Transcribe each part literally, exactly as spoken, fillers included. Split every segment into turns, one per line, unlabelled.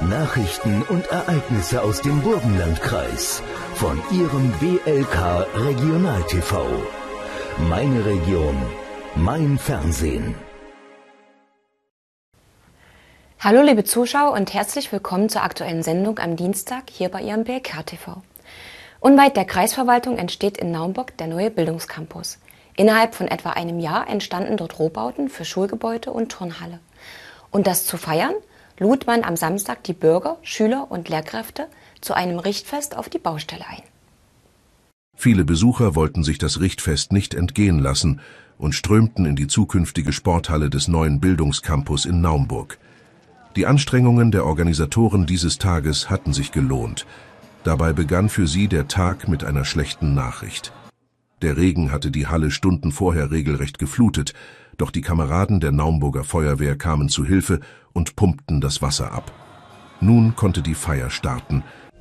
Nachrichten und Ereignisse aus dem Burgenlandkreis von Ihrem W L K Regional T V. Meine Region, mein Fernsehen.
Hallo liebe Zuschauer und herzlich willkommen zur aktuellen Sendung am Dienstag hier bei Ihrem W L K T V. Unweit der Kreisverwaltung entsteht in Naumburg der neue Bildungscampus. Innerhalb von etwa einem Jahr entstanden dort Rohbauten für Schulgebäude und Turnhalle. Und das zu feiern, lud man am Samstag die Bürger, Schüler und Lehrkräfte zu einem Richtfest auf die Baustelle ein.
Viele Besucher wollten sich das Richtfest nicht entgehen lassen und strömten in die zukünftige Sporthalle des neuen Bildungscampus in Naumburg. Die Anstrengungen der Organisatoren dieses Tages hatten sich gelohnt. Dabei begann für sie der Tag mit einer schlechten Nachricht. Der Regen hatte die Halle Stunden vorher regelrecht geflutet, doch die Kameraden der Naumburger Feuerwehr kamen zu Hilfe und pumpten das Wasser ab. Nun konnte die Feier starten.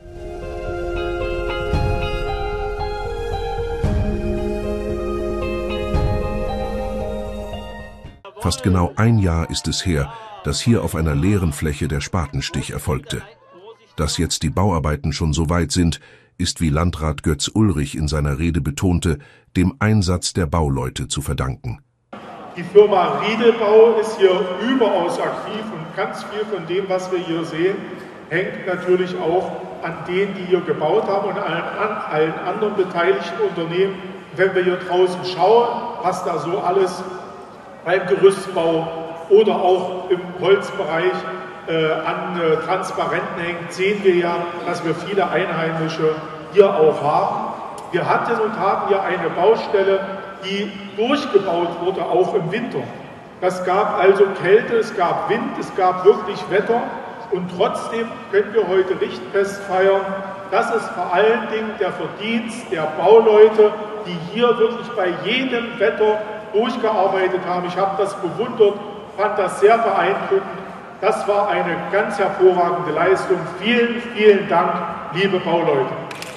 Fast genau ein Jahr ist es her, dass hier auf einer leeren Fläche der Spatenstich erfolgte. Dass jetzt die Bauarbeiten schon so weit sind, ist, wie Landrat Götz Ulrich in seiner Rede betonte, dem Einsatz der Bauleute zu verdanken.
Die Firma Riedelbau ist hier überaus aktiv und ganz viel von dem, was wir hier sehen, hängt natürlich auch an denen, die hier gebaut haben und an allen anderen beteiligten Unternehmen. Wenn wir hier draußen schauen, was da so alles beim Gerüstbau oder auch im Holzbereich äh, an äh, Transparenten hängt, sehen wir ja, dass wir viele Einheimische hier auch haben. Wir hatten und haben hier eine Baustelle, die durchgebaut wurde, auch im Winter. Es gab also Kälte, es gab Wind, es gab wirklich Wetter und trotzdem können wir heute Richtfest feiern. Das ist vor allen Dingen der Verdienst der Bauleute, die hier wirklich bei jedem Wetter durchgearbeitet haben. Ich habe das bewundert, fand das sehr beeindruckend. Das war eine ganz hervorragende Leistung. Vielen, vielen Dank, liebe Bauleute.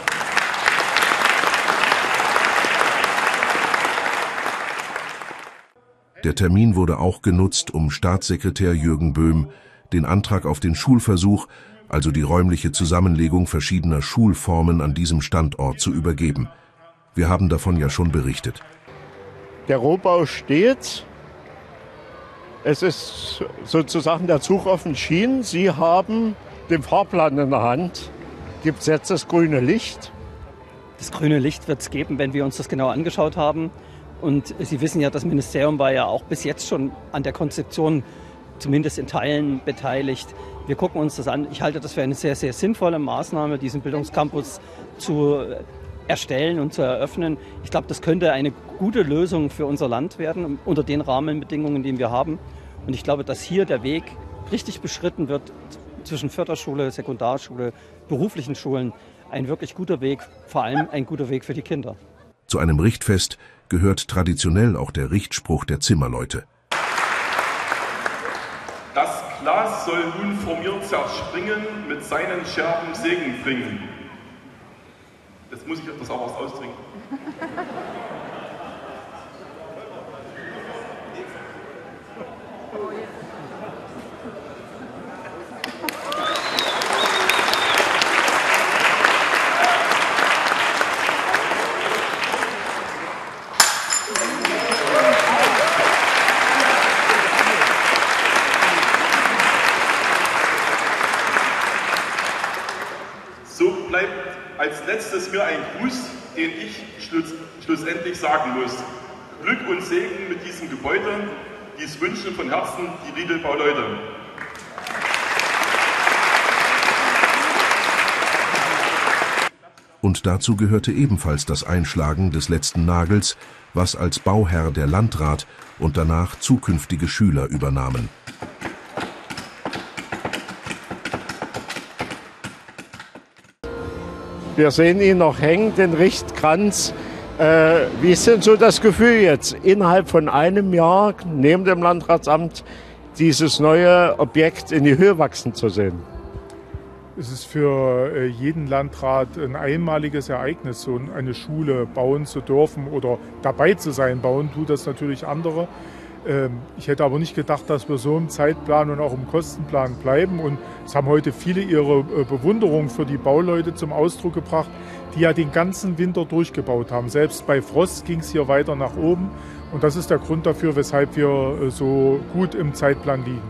Der Termin wurde auch genutzt, um Staatssekretär Jürgen Böhm den Antrag auf den Schulversuch, also die räumliche Zusammenlegung verschiedener Schulformen an diesem Standort, zu übergeben. Wir haben davon ja schon berichtet.
Der Rohbau steht. Es ist sozusagen der Zug auf den Schienen. Sie haben den Fahrplan in der Hand. Gibt es jetzt das grüne Licht?
Das grüne Licht wird es geben, wenn wir uns das genau angeschaut haben. Und Sie wissen ja, das Ministerium war ja auch bis jetzt schon an der Konzeption zumindest in Teilen beteiligt. Wir gucken uns das an. Ich halte das für eine sehr, sehr sinnvolle Maßnahme, diesen Bildungscampus zu erstellen und zu eröffnen. Ich glaube, das könnte eine gute Lösung für unser Land werden, unter den Rahmenbedingungen, die wir haben. Und ich glaube, dass hier der Weg richtig beschritten wird zwischen Förderschule, Sekundarschule, beruflichen Schulen. Ein wirklich guter Weg, vor allem ein guter Weg für die Kinder.
Zu einem Richtfest gehört traditionell auch der Richtspruch der Zimmerleute.
Das Glas soll nun vor mir zerspringen, mit seinen Scherben Segen bringen. Jetzt muss ich das auch was austrinken. So bleibt als letztes mir ein Gruß, den ich schluss, schlussendlich sagen muss. Glück und Segen mit diesem Gebäude, dies wünschen von Herzen die Riedelbau-Leute.
Und dazu gehörte ebenfalls das Einschlagen des letzten Nagels, was als Bauherr der Landrat und danach zukünftige Schüler übernahmen.
Wir sehen ihn noch hängen, den Richtkranz. Äh, wie ist denn so das Gefühl jetzt, innerhalb von einem Jahr neben dem Landratsamt dieses neue Objekt in die Höhe wachsen zu sehen?
Es ist für jeden Landrat ein einmaliges Ereignis, so eine Schule bauen zu dürfen oder dabei zu sein. Bauen tut das natürlich andere. Ich hätte aber nicht gedacht, dass wir so im Zeitplan und auch im Kostenplan bleiben. Und es haben heute viele ihre Bewunderung für die Bauleute zum Ausdruck gebracht, die ja den ganzen Winter durchgebaut haben. Selbst bei Frost ging es hier weiter nach oben. Und das ist der Grund dafür, weshalb wir so gut im Zeitplan liegen.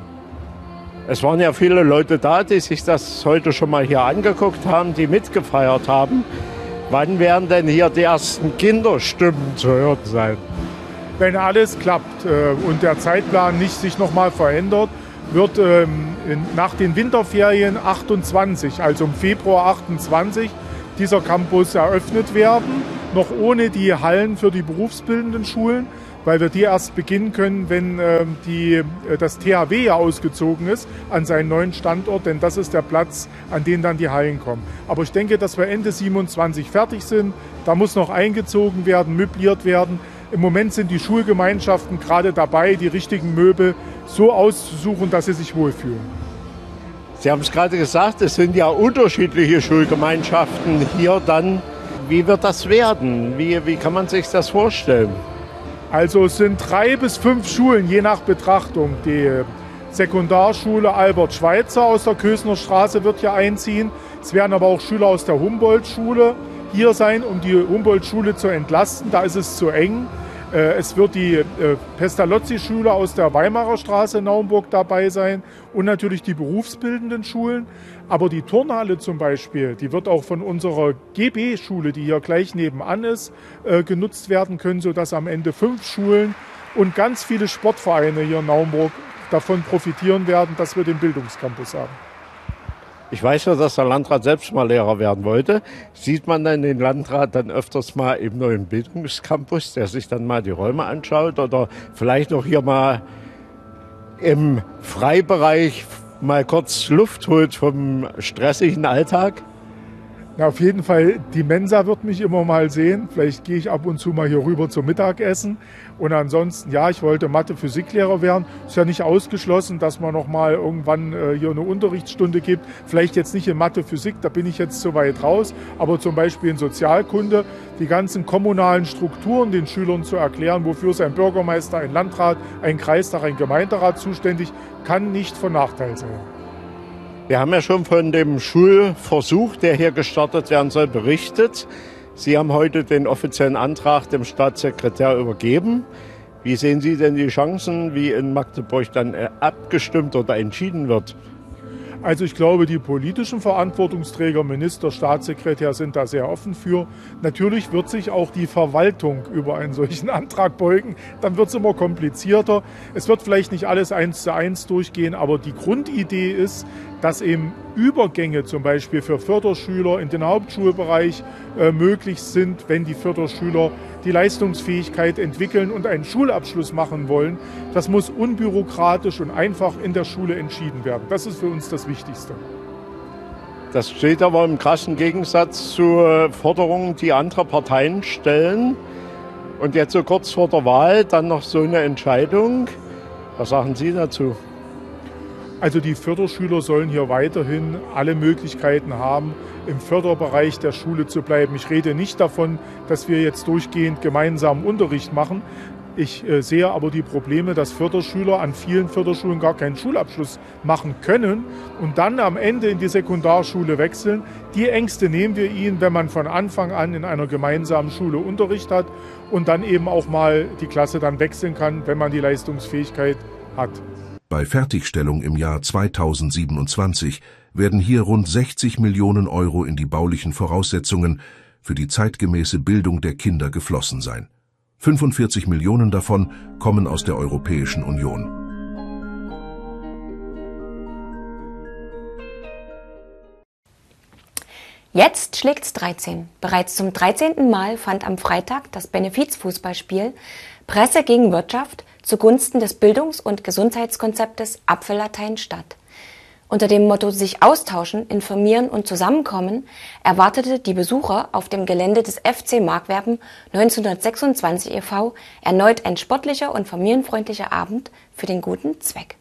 Es waren ja viele Leute da, die sich das heute schon mal hier angeguckt haben, die mitgefeiert haben. Wann werden denn hier die ersten Kinderstimmen zu hören sein?
Wenn alles klappt und der Zeitplan nicht sich noch mal verändert, wird nach den Winterferien achtundzwanzig, also im Februar achtundzwanzig, dieser Campus eröffnet werden, noch ohne die Hallen für die berufsbildenden Schulen, weil wir die erst beginnen können, wenn die, das T H W ja ausgezogen ist an seinen neuen Standort, denn das ist der Platz, an den dann die Hallen kommen. Aber ich denke, dass wir Ende siebenundzwanzig fertig sind. Da muss noch eingezogen werden, möbliert werden. Im Moment sind die Schulgemeinschaften gerade dabei, die richtigen Möbel so auszusuchen, dass sie sich wohlfühlen.
Sie haben es gerade gesagt, es sind ja unterschiedliche Schulgemeinschaften hier dann. Wie wird das werden? Wie, wie kann man sich das vorstellen?
Also es sind drei bis fünf Schulen, je nach Betrachtung. Die Sekundarschule Albert Schweitzer aus der Kösener Straße wird hier einziehen. Es werden aber auch Schüler aus der Humboldt-Schule hier sein, um die Humboldt-Schule zu entlasten. Da ist es zu eng. Es wird die Pestalozzi-Schule aus der Weimarer Straße in Naumburg dabei sein und natürlich die berufsbildenden Schulen. Aber die Turnhalle zum Beispiel, die wird auch von unserer G B-Schule, die hier gleich nebenan ist, genutzt werden können, sodass am Ende fünf Schulen und ganz viele Sportvereine hier in Naumburg davon profitieren werden, dass wir den Bildungscampus haben.
Ich weiß ja, dass der Landrat selbst mal Lehrer werden wollte. Sieht man dann den Landrat dann öfters mal im neuen Bildungscampus, der sich dann mal die Räume anschaut oder vielleicht noch hier mal im Freibereich mal kurz Luft holt vom stressigen Alltag?
Na, auf jeden Fall, die Mensa wird mich immer mal sehen. Vielleicht gehe ich ab und zu mal hier rüber zum Mittagessen. Und ansonsten, ja, ich wollte Mathe-Physiklehrer werden. Ist ja nicht ausgeschlossen, dass man noch mal irgendwann äh, hier eine Unterrichtsstunde gibt. Vielleicht jetzt nicht in Mathe-Physik, da bin ich jetzt zu weit raus. Aber zum Beispiel in Sozialkunde, die ganzen kommunalen Strukturen den Schülern zu erklären, wofür ist ein Bürgermeister, ein Landrat, ein Kreistag, ein Gemeinderat zuständig, kann nicht von Nachteil sein.
Wir haben ja schon von dem Schulversuch, der hier gestartet werden soll, berichtet. Sie haben heute den offiziellen Antrag dem Staatssekretär übergeben. Wie sehen Sie denn die Chancen, wie in Magdeburg dann abgestimmt oder entschieden wird?
Also ich glaube, die politischen Verantwortungsträger, Minister, Staatssekretär sind da sehr offen für. Natürlich wird sich auch die Verwaltung über einen solchen Antrag beugen. Dann wird es immer komplizierter. Es wird vielleicht nicht alles eins zu eins durchgehen, aber die Grundidee ist, dass eben Übergänge zum Beispiel für Förderschüler in den Hauptschulbereich äh, möglich sind, wenn die Förderschüler die Leistungsfähigkeit entwickeln und einen Schulabschluss machen wollen. Das muss unbürokratisch und einfach in der Schule entschieden werden. Das ist für uns das Wichtigste.
Das steht aber im krassen Gegensatz zu Forderungen, die andere Parteien stellen. Und jetzt so kurz vor der Wahl dann noch so eine Entscheidung. Was sagen Sie dazu?
Also die Förderschüler sollen hier weiterhin alle Möglichkeiten haben, im Förderbereich der Schule zu bleiben. Ich rede nicht davon, dass wir jetzt durchgehend gemeinsamen Unterricht machen. Ich äh, sehe aber die Probleme, dass Förderschüler an vielen Förderschulen gar keinen Schulabschluss machen können und dann am Ende in die Sekundarschule wechseln. Die Ängste nehmen wir ihnen, wenn man von Anfang an in einer gemeinsamen Schule Unterricht hat und dann eben auch mal die Klasse dann wechseln kann, wenn man die Leistungsfähigkeit hat.
Bei Fertigstellung im Jahr zweitausendsiebenundzwanzig werden hier rund sechzig Millionen Euro in die baulichen Voraussetzungen für die zeitgemäße Bildung der Kinder geflossen sein. fünfundvierzig Millionen davon kommen aus der Europäischen Union.
Jetzt schlägt's dreizehn. Bereits zum dreizehnten Mal fand am Freitag das Benefizfußballspiel Presse gegen Wirtschaft zugunsten des Bildungs- und Gesundheitskonzeptes Apfellatein statt. Unter dem Motto sich austauschen, informieren und zusammenkommen erwartete die Besucher auf dem Gelände des F C Markwerben neunzehnhundertsechsundzwanzig e V erneut ein sportlicher und familienfreundlicher Abend für den guten Zweck.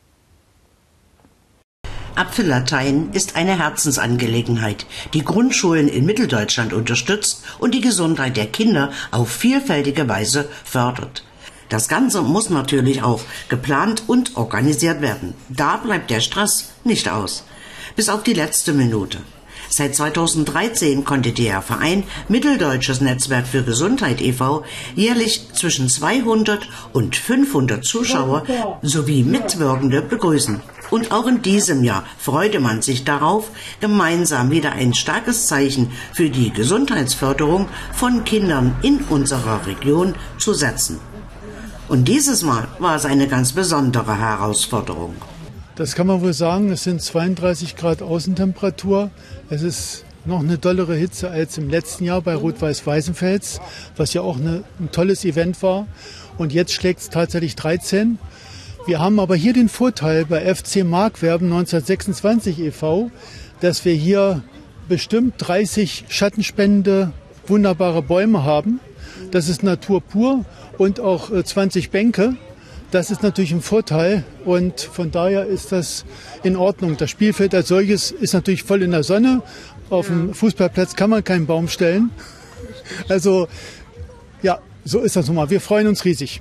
Apfellatein ist eine Herzensangelegenheit, die Grundschulen in Mitteldeutschland unterstützt und die Gesundheit der Kinder auf vielfältige Weise fördert. Das Ganze muss natürlich auch geplant und organisiert werden. Da bleibt der Stress nicht aus. Bis auf die letzte Minute. Seit zweitausenddreizehn konnte der Verein Mitteldeutsches Netzwerk für Gesundheit e V jährlich zwischen zweihundert und fünfhundert Zuschauer sowie Mitwirkende begrüßen. Und auch in diesem Jahr freute man sich darauf, gemeinsam wieder ein starkes Zeichen für die Gesundheitsförderung von Kindern in unserer Region zu setzen. Und dieses Mal war es eine ganz besondere Herausforderung.
Das kann man wohl sagen, es sind zweiunddreißig Grad Außentemperatur. Es ist noch eine dollere Hitze als im letzten Jahr bei Rot-Weiß-Weißenfels, was ja auch eine, ein tolles Event war. Und jetzt schlägt es tatsächlich dreizehn. Wir haben aber hier den Vorteil bei F C Markwerben neunzehnhundertsechsundzwanzig e V, dass wir hier bestimmt dreißig schattenspendende, wunderbare Bäume haben. Das ist Natur pur und auch zwanzig Bänke. Das ist natürlich ein Vorteil und von daher ist das in Ordnung. Das Spielfeld als solches ist natürlich voll in der Sonne. Auf dem Fußballplatz kann man keinen Baum stellen. Also ja, so ist das nun mal. Wir freuen uns riesig.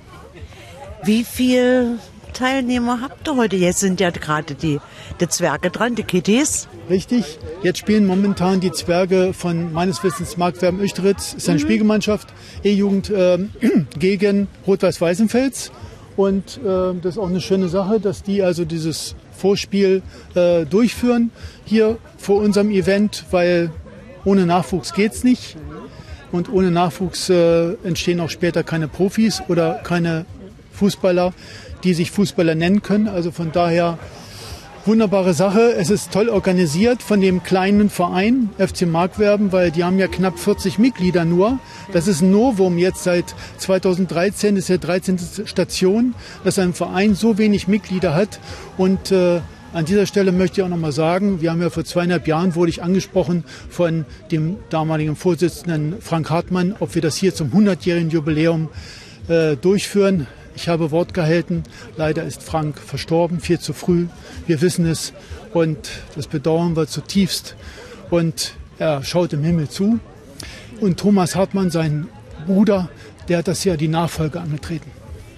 Wie viele Teilnehmer habt ihr heute? Jetzt sind ja gerade die, die Zwerge dran, die Kiddies.
Richtig. Jetzt spielen momentan die Zwerge von meines Wissens Markwerben-Österitz. Ist eine mhm. Spielgemeinschaft, E-Jugend äh, gegen Rot-Weiß-Weißenfels. Und äh, das ist auch eine schöne Sache, dass die also dieses Vorspiel äh, durchführen hier vor unserem Event, weil ohne Nachwuchs geht's nicht. Und ohne Nachwuchs äh, entstehen auch später keine Profis oder keine Fußballer, die sich Fußballer nennen können. Also von daher wunderbare Sache. Es ist toll organisiert von dem kleinen Verein F C Markwerben, weil die haben ja knapp vierzig Mitglieder nur. Das ist ein Novum jetzt seit zweitausenddreizehn, das ist ja dreizehnte Station, dass ein Verein so wenig Mitglieder hat. Und äh, an dieser Stelle möchte ich auch noch mal sagen, wir haben ja vor zweieinhalb Jahren, wurde ich angesprochen von dem damaligen Vorsitzenden Frank Hartmann, ob wir das hier zum hundertjährigen Jubiläum äh, durchführen. Ich habe Wort gehalten. Leider ist Frank verstorben, viel zu früh. Wir wissen es und das bedauern wir zutiefst. Und er schaut im Himmel zu. Und Thomas Hartmann, sein Bruder, der hat das ja die Nachfolge angetreten.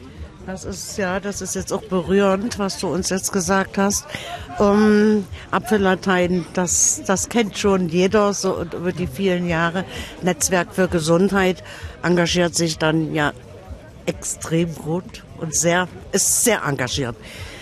Das ist ja, das ist jetzt auch berührend, was du uns jetzt gesagt hast. Um, Apfellatein, das, das kennt schon jeder so über die vielen Jahre. Netzwerk für Gesundheit engagiert sich dann ja extrem gut und sehr, ist sehr engagiert.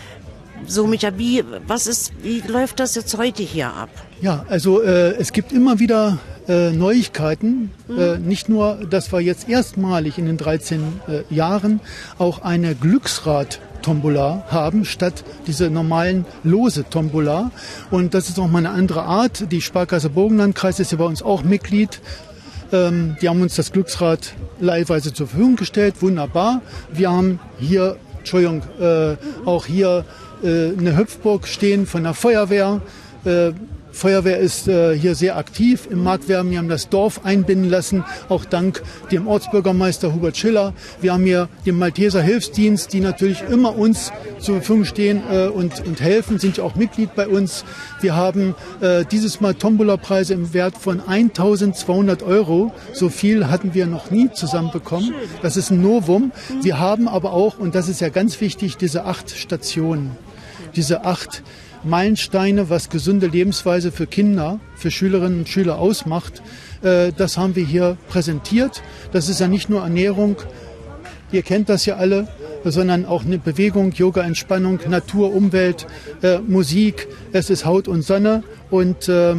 So, Micha, wie, was ist, wie läuft das jetzt heute hier ab?
Ja, also äh, es gibt immer wieder äh, Neuigkeiten. Mhm. Äh, nicht nur, dass wir jetzt erstmalig in den dreizehn äh, Jahren auch eine Glücksrad-Tombola haben, statt diese normalen Lose-Tombola. Und das ist auch mal eine andere Art. Die Sparkasse Burgenlandkreis ist ja bei uns auch Mitglied. Ähm, die haben uns das Glücksrad leihweise zur Verfügung gestellt, wunderbar. Wir haben hier, Entschuldigung, äh, auch hier äh, eine Hüpfburg stehen von der Feuerwehr. Äh, Feuerwehr ist äh, hier sehr aktiv im Markwerben. Wir haben das Dorf einbinden lassen, auch dank dem Ortsbürgermeister Hubert Schiller. Wir haben hier den Malteser Hilfsdienst, die natürlich immer uns zur Verfügung stehen äh, und, und helfen, sind ja auch Mitglied bei uns. Wir haben äh, dieses Mal Tombola-Preise im Wert von eintausendzweihundert Euro. So viel hatten wir noch nie zusammenbekommen. Das ist ein Novum. Wir haben aber auch, und das ist ja ganz wichtig, diese acht Stationen, diese acht Meilensteine, was gesunde Lebensweise für Kinder, für Schülerinnen und Schüler ausmacht. Äh, das haben wir hier präsentiert. Das ist ja nicht nur Ernährung, ihr kennt das ja alle, sondern auch eine Bewegung, Yoga, Entspannung, Natur, Umwelt, äh, Musik. Es ist Haut und Sonne und äh,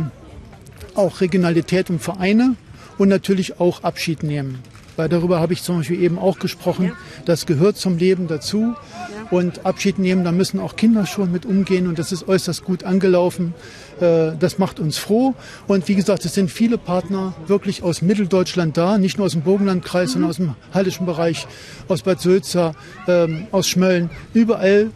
auch Regionalität und Vereine und natürlich auch Abschied nehmen. Weil darüber habe ich zum Beispiel eben auch gesprochen. Ja. Das gehört zum Leben dazu. Ja. Und Abschied nehmen, da müssen auch Kinder schon mit umgehen. Und das ist äußerst gut angelaufen. Das macht uns froh. Und wie gesagt, es sind viele Partner wirklich aus Mitteldeutschland da. Nicht nur aus dem Burgenlandkreis, mhm. sondern aus dem Hallischen Bereich, aus Bad Sölzer, ähm, aus Schmölln. Überall,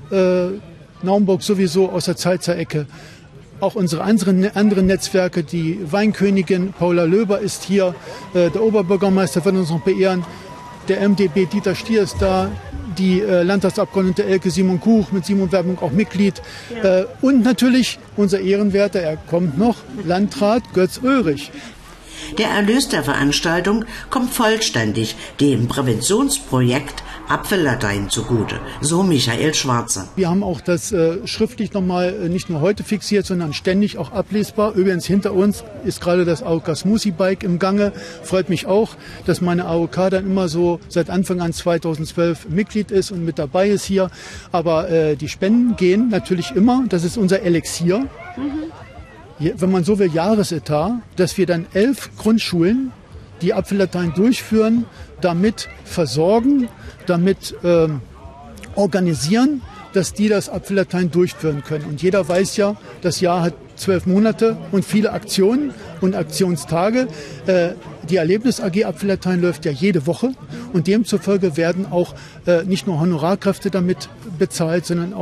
äh, Naumburg sowieso, aus der Zeitzer Ecke. Auch unsere anderen, anderen Netzwerke, die Weinkönigin Paula Löber ist hier, äh, der Oberbürgermeister wird uns noch beehren, der M D B Dieter Stier ist da, die äh, Landtagsabgeordnete Elke Simon Kuch mit Simon Werbung auch Mitglied ja. äh, und natürlich unser Ehrenwerter, er kommt noch, Landrat Götz Ulrich.
Der Erlös der Veranstaltung kommt vollständig dem Präventionsprojekt Apfellatein zugute, so Michael Schwarze.
Wir haben auch das äh, schriftlich nochmal äh, nicht nur heute fixiert, sondern ständig auch ablesbar. Übrigens hinter uns ist gerade das A O K Smoothie Bike im Gange. Freut mich auch, dass meine A O K dann immer so seit Anfang an zweitausendzwölf Mitglied ist und mit dabei ist hier. Aber äh, die Spenden gehen natürlich immer, das ist unser Elixier. Mhm. Wenn man so will, Jahresetat, dass wir dann elf Grundschulen, die Apfellatein durchführen, damit versorgen, damit ähm, organisieren, dass die das Apfellatein durchführen können. Und jeder weiß ja, das Jahr hat zwölf Monate und viele Aktionen und Aktionstage. Äh, die Erlebnis A G Apfellatein läuft ja jede Woche und demzufolge werden auch äh, nicht nur Honorarkräfte damit bezahlt, sondern auch